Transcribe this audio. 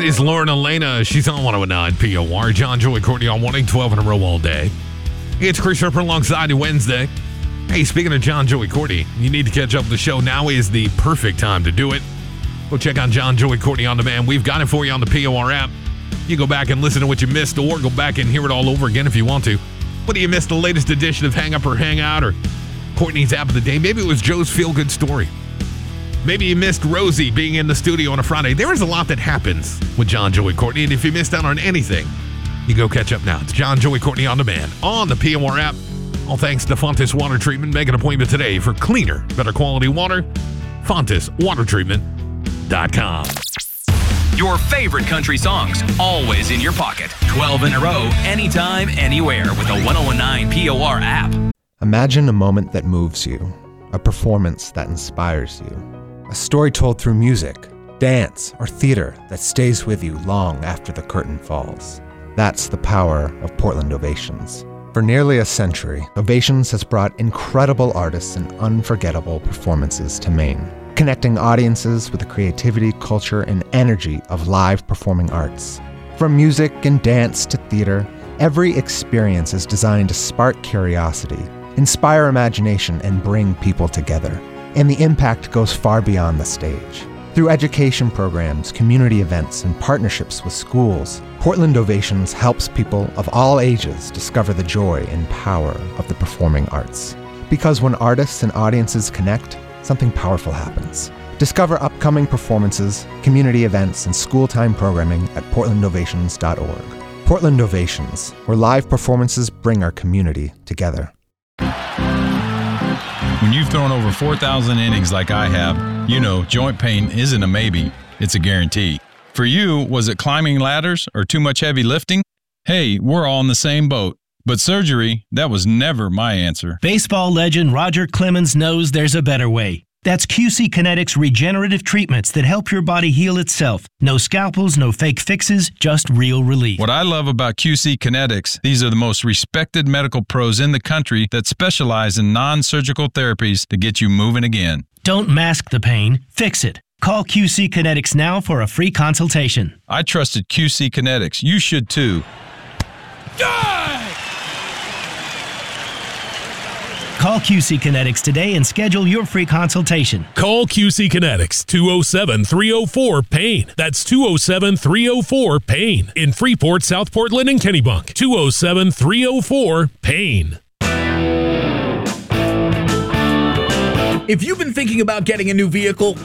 That is Lauren Elena. She's on 109 POR. John, Joey, Courtney on 112 in a row all day. It's Chris Sharper alongside you Wednesday. Hey, speaking of John, Joey, Courtney, you need to catch up with the show. Now is the perfect time to do it. Go check out John, Joey, Courtney on demand. We've got it for you on the POR app. You go back and listen to what you missed or go back and hear it all over again if you want to. Whether you missed the latest edition of Hang Up or Hang Out or Courtney's app of the day, maybe it was Joe's feel-good story. Maybe you missed Rosie being in the studio on a Friday. There is a lot that happens with John, Joey, Courtney, and if you missed out on anything, you go catch up now. It's John, Joey, Courtney on demand on the POR app. All thanks to Fontis Water Treatment. Make an appointment today for cleaner, better quality water. FontisWaterTreatment.com. Your favorite country songs, always in your pocket. 12 in a row, anytime, anywhere with the 1019 POR app. Imagine a moment that moves you, a performance that inspires you, a story told through music, dance, or theater that stays with you long after the curtain falls. That's the power of Portland Ovations. For nearly a century, Ovations has brought incredible artists and unforgettable performances to Maine, connecting audiences with the creativity, culture, and energy of live performing arts. From music and dance to theater, every experience is designed to spark curiosity, inspire imagination, and bring people together. And the impact goes far beyond the stage. Through education programs, community events, and partnerships with schools, Portland Ovations helps people of all ages discover the joy and power of the performing arts. Because when artists and audiences connect, something powerful happens. Discover upcoming performances, community events, and school-time programming at portlandovations.org. Portland Ovations, where live performances bring our community together. When you've thrown over 4,000 innings like I have, you know joint pain isn't a maybe, it's a guarantee. For you, was it climbing ladders or too much heavy lifting? Hey, we're all in the same boat. But surgery, that was never my answer. Baseball legend Roger Clemens knows there's a better way. That's QC Kinetics regenerative treatments that help your body heal itself. No scalpels, no fake fixes, just real relief. What I love about QC Kinetics, these are the most respected medical pros in the country that specialize in non-surgical therapies to get you moving again. Don't mask the pain, fix it. Call QC Kinetics now for a free consultation. I trusted QC Kinetics. You should too. Call QC Kinetics today and schedule your free consultation. Call QC Kinetics, 207-304-PAIN. That's 207-304-PAIN. In Freeport, South Portland, and Kennebunk. 207-304-PAIN. If you've been thinking about getting a new vehicle,